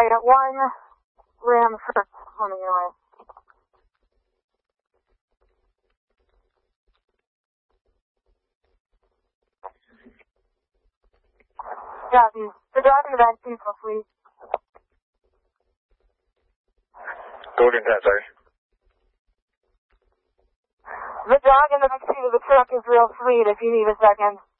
I got one Ram truck coming your way. Copy. The dog in the back seat, please. Golden 10, sorry. The dog in the back seat of the truck is real sweet if you need a second.